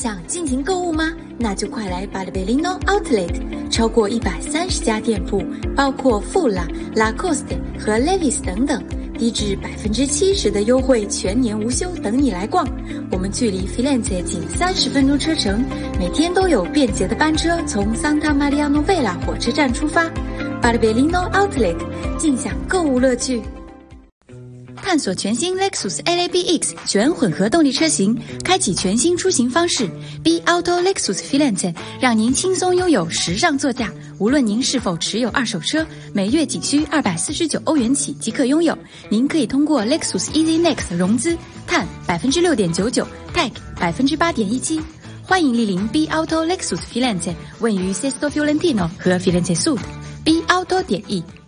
想尽情购物吗？那就快来Barberino Outlet， 超过130家店铺，包括富拉、Lacoste 和 Levi's 等等，低至70%的优惠，全年无休，等你来逛。我们距离 Firenze 仅30分钟车程，每天都有便捷的班车从 Santa Maria Novella 火车站出发。Barberino Outlet， 尽享购物乐趣。探索全新 Lexus LABX 全混合动力车型，开启全新出行方式。B Auto Lexus Firenze 让您轻松拥有时尚座驾。无论您是否持有二手车，每月仅需249欧元起即可拥有。您可以通过 Lexus Easy Next 融资，碳 6.99%， TEC 8.17%。欢迎莅临 B Auto Lexus Firenze， 位于 Sesto Fiorentino 和 Firenze Sud。B Auto.E